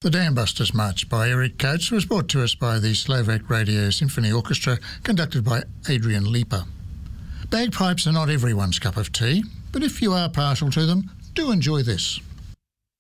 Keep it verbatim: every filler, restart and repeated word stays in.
The Dam Busters March by Eric Coates was brought to us by the Slovak Radio Symphony Orchestra, conducted by Adrian Lieper. Bagpipes are not everyone's cup of tea, but if you are partial to them, do enjoy this.